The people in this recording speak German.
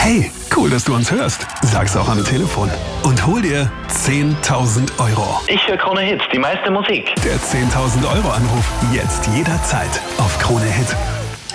Hey, cool, dass du uns hörst. Sag's auch am Telefon. Und hol dir 10.000 Euro. Ich höre Krone Hits, die meiste Musik. Der 10.000 Euro Anruf. Jetzt jederzeit auf Krone Hit.